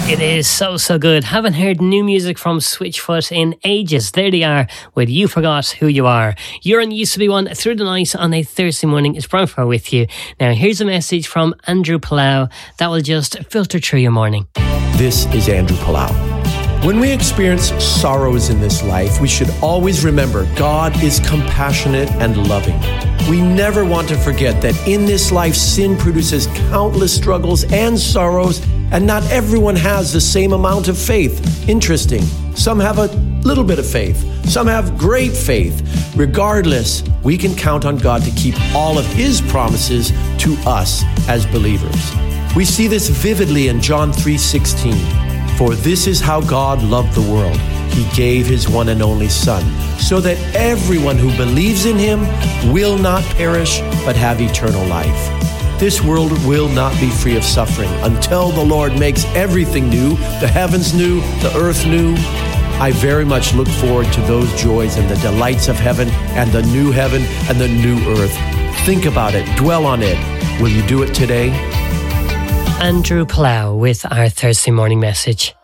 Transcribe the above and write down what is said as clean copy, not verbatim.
It is so good. Haven't heard new music from Switchfoot in ages. There they are with You Forgot Who You Are. You're on Used to Be One through the night on a Thursday morning. It's Brian Farr with you. Now here's a message from Andrew Palau that will just filter through your morning. This is Andrew Palau. When we experience sorrows in this life, we should always remember God is compassionate and loving. We never want to forget that in this life, sin produces countless struggles and sorrows, and not everyone has the same amount of faith. Interesting. Some have a little bit of faith. Some have great faith. Regardless, we can count on God to keep all of His promises to us as believers. We see this vividly in John 3:16. For this is how God loved the world. He gave His one and only Son, so that everyone who believes in Him will not perish, but have eternal life. This world will not be free of suffering until the Lord makes everything new, the heavens new, the earth new. I very much look forward to those joys and the delights of heaven and the new heaven and the new earth. Think about it. Dwell on it. Will you do it today? Andrew Palau with our Thursday morning message.